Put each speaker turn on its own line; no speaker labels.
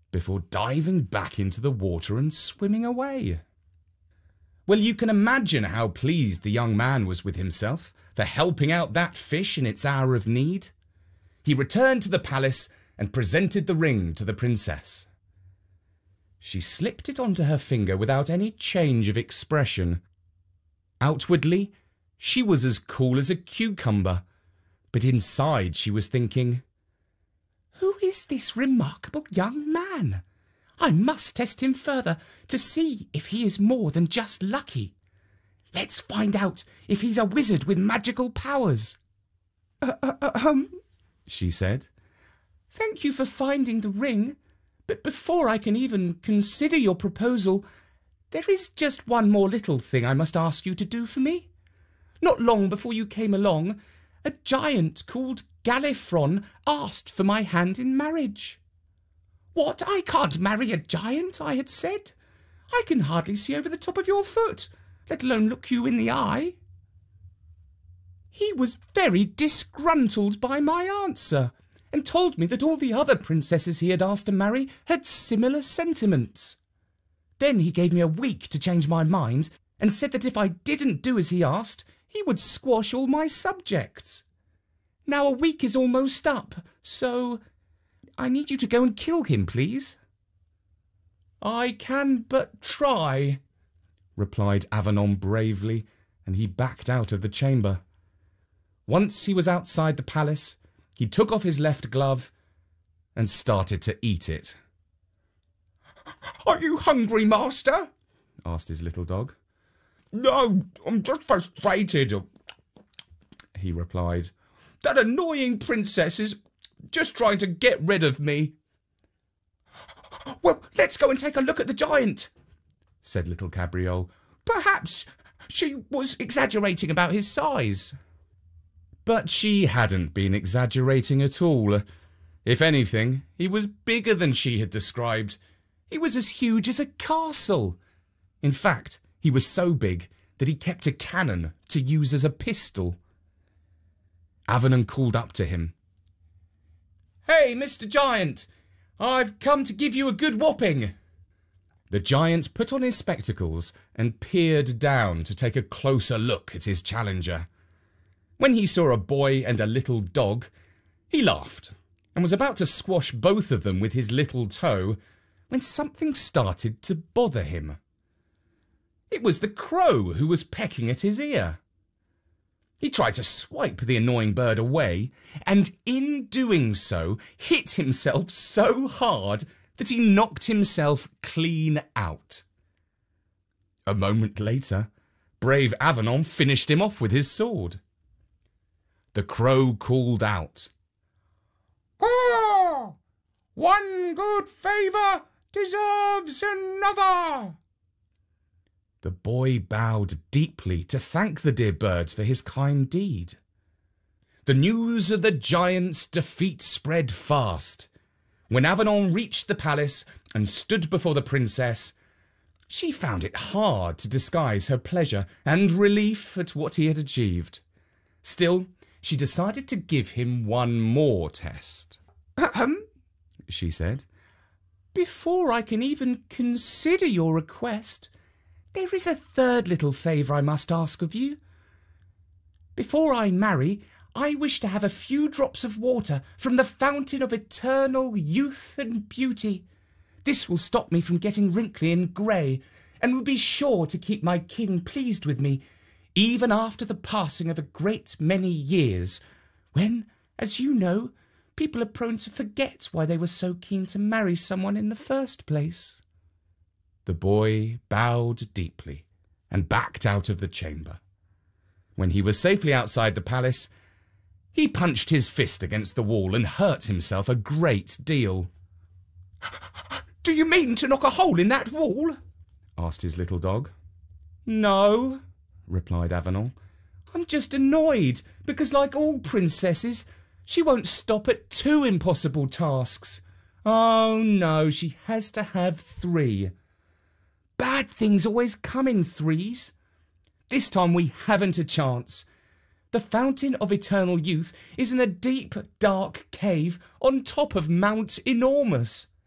before diving back into the water and swimming away. Well, you can imagine how pleased the young man was with himself for helping out that fish in its hour of need. He returned to the palace and presented the ring to the princess. She slipped it onto her finger without any change of expression. Outwardly, she was as cool as a cucumber, but inside she was thinking, "Who is this remarkable young man? I must test him further to see if he is more than just lucky. Let's find out if he's a wizard with magical powers." She said. "Thank you for finding the ring, but before I can even consider your proposal, there is just one more little thing I must ask you to do for me. Not long before you came along, a giant called Gallifron asked for my hand in marriage." "What? I can't marry a giant," I had said. "I can hardly see over the top of your foot, let alone look you in the eye." He was very disgruntled by my answer, and told me that all the other princesses he had asked to marry had similar sentiments. Then he gave me a week to change my mind, and said that if I didn't do as he asked, he would squash all my subjects. Now a week is almost up, so I need you to go and kill him, please." "I can but try," replied Avenant bravely, and he backed out of the chamber. Once he was outside the palace, he took off his left glove and started to eat it. "Are you hungry, master?" asked his little dog. "No, I'm just frustrated," he replied. "That annoying princess is just trying to get rid of me." "Well, let's go and take a look at the giant," said little Cabriole. "Perhaps she was exaggerating about his size." But she hadn't been exaggerating at all. If anything, he was bigger than she had described. He was as huge as a castle. In fact, he was so big that he kept a cannon to use as a pistol. Avenant called up to him. "Hey, Mr. Giant, I've come to give you a good whopping." The giant put on his spectacles and peered down to take a closer look at his challenger. When he saw a boy and a little dog, he laughed and was about to squash both of them with his little toe when something started to bother him. It was the crow who was pecking at his ear. He tried to swipe the annoying bird away, and in doing so hit himself so hard that he knocked himself clean out. A moment later, brave Avenant finished him off with his sword. The crow called out, "Caw! One good favour deserves another." The boy bowed deeply to thank the dear bird for his kind deed. The news of the giant's defeat spread fast. When Avenant reached the palace and stood before the princess, she found it hard to disguise her pleasure and relief at what he had achieved. Still, she decided to give him one more test. She said. "Before I can even consider your request, there is a third little favour I must ask of you. Before I marry, I wish to have a few drops of water from the fountain of eternal youth and beauty. This will stop me from getting wrinkly and grey, and will be sure to keep my king pleased with me, even after the passing of a great many years, when, as you know, people are prone to forget why they were so keen to marry someone in the first place." The boy bowed deeply and backed out of the chamber. When he was safely outside the palace, he punched his fist against the wall and hurt himself a great deal. "Do you mean to knock a hole in that wall?" asked his little dog. "No," replied Avenant. "I'm just annoyed because, like all princesses, she won't stop at 2 impossible tasks. Oh no, she has to have 3. Bad things always come in 3s. This time we haven't a chance. The Fountain of Eternal Youth is in a deep, dark cave on top of Mount Enormous.